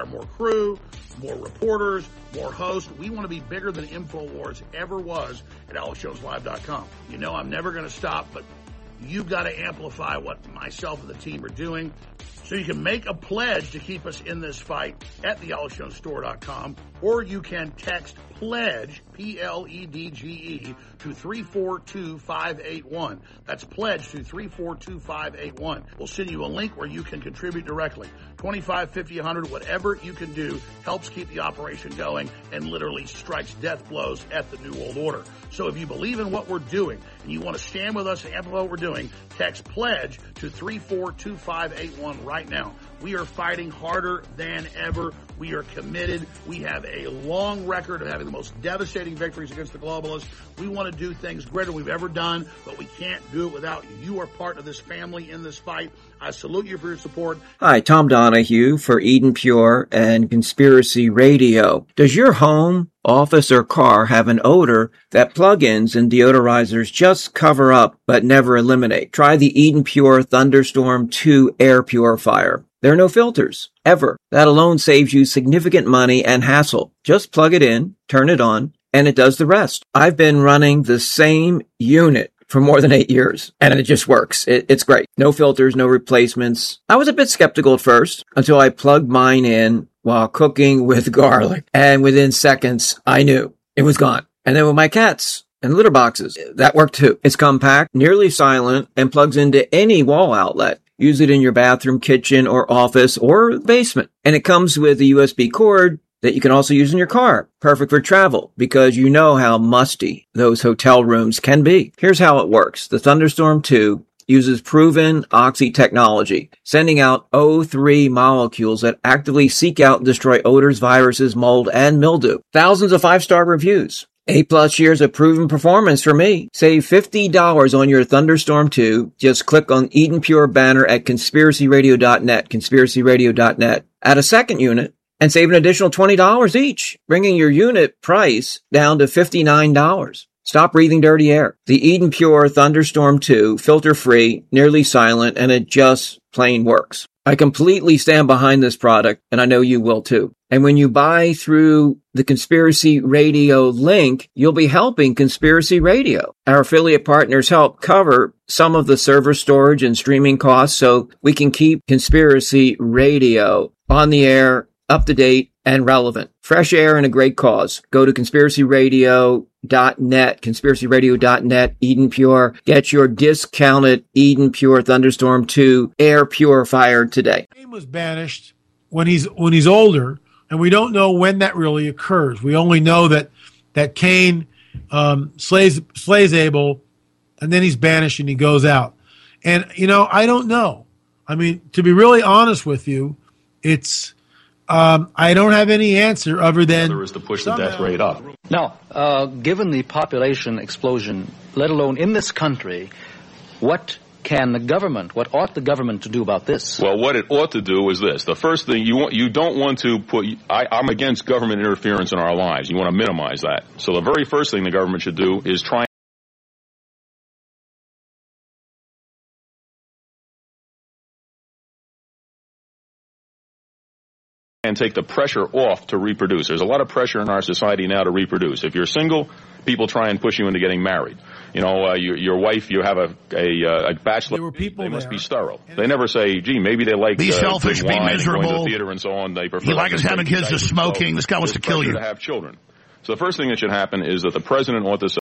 more crew, more reporters, more hosts. We want to be bigger than InfoWars ever was at AllShowsLive.com. You know I'm never going to stop, but you've got to amplify what myself and the team are doing. So you can make a pledge to keep us in this fight at theallshowstore.com, or you can text PLEDGE, P-L-E-D-G-E, to 342-581. That's PLEDGE to 342-581. We'll send you a link where you can contribute directly. 25, 50, 100, whatever you can do helps keep the operation going and literally strikes death blows at the New World Order. So if you believe in what we're doing and you want to stand with us and amplify what we're doing, text PLEDGE to 342-581 right now. We are fighting harder than ever. We are committed. We have a long record of having the most devastating victories against the globalists. We want to do things greater than we've ever done, but we can't do it without you. You are part of this family in this fight. I salute you for your support. Hi, Tom Donahue for Eden Pure and Conspiracy Radio. Does your home, office, or car have an odor that plug-ins and deodorizers just cover up but never eliminate? Try the Eden Pure Thunderstorm 2 air purifier. There are no filters, ever. That alone saves you significant money and hassle. Just plug it in, turn it on, and it does the rest. I've been running the same unit for more than 8 years, and it just works. It's great. No filters, no replacements. I was a bit skeptical at first until I plugged mine in while cooking with garlic, and within seconds, I knew it was gone. And then with my cats and litter boxes, that worked too. It's compact, nearly silent, and plugs into any wall outlet. Use it in your bathroom, kitchen, or office, or basement. And it comes with a USB cord that you can also use in your car. Perfect for travel, because you know how musty those hotel rooms can be. Here's how it works. The Thunderstorm 2 uses proven oxy technology, sending out O3 molecules that actively seek out and destroy odors, viruses, mold, and mildew. Thousands of 5-star reviews. 8+ years of proven performance for me. Save $50 on your Thunderstorm 2. Just click on Eden Pure banner at conspiracyradio.net, conspiracyradio.net. Add a second unit and save an additional $20 each, bringing your unit price down to $59. Stop breathing dirty air. The Eden Pure Thunderstorm 2, filter-free, nearly silent, and it just plain works. I completely stand behind this product, and I know you will too. And when you buy through the Conspiracy Radio link, you'll be helping Conspiracy Radio. Our affiliate partners help cover some of the server storage and streaming costs so we can keep Conspiracy Radio on the air, up to date, and relevant. Fresh air and a great cause. Go to conspiracyradio.net, conspiracyradio.net, Eden Pure. Get your discounted Eden Pure Thunderstorm 2 air purifier today. Cain was banished when he's older, and we don't know when that really occurs. We only know that Cain slays Abel, and then he's banished and he goes out. And, I don't know. I mean, to be really honest with you, it's I don't have any answer other than there is to push the death rate up. Now, given the population explosion, let alone in this country, what ought the government to do about this? Well, what it ought to do is this. The first thing you don't want to put, I'm against government interference in our lives. You want to minimize that. So the very first thing the government should do is try and take the pressure off to reproduce. There's a lot of pressure in our society now to reproduce. If you're single, people try and push you into getting married. Your wife, you have a bachelor, they must be sterile. They never say, gee, maybe they like be selfish, be miserable, going to the theater and so on. They prefer you like us having kids to smoking. This guy wants to kill you. To have children. So the first thing that should happen is that the president ought to say,